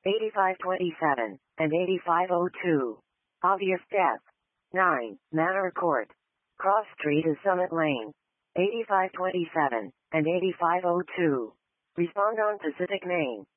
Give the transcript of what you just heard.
8527, and 8502. Obvious death. 9. Manor Court. Cross Street is Summit Lane. 8527, and 8502. Respond on Pacific Main.